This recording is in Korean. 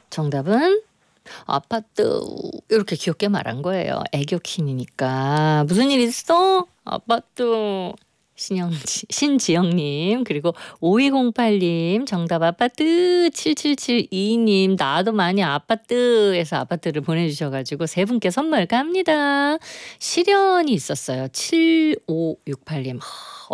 정답은 아파트. 이렇게 귀엽게 말한 거예요. 애교 퀸이니까. 무슨 일 있어? 아파트. 신지영님, 그리고 5208님, 정답 아파트. 7772님, 나도 많이 아파트에서 아파트를 보내주셔가지고 세 분께 선물 갑니다. 시련이 있었어요. 7568님.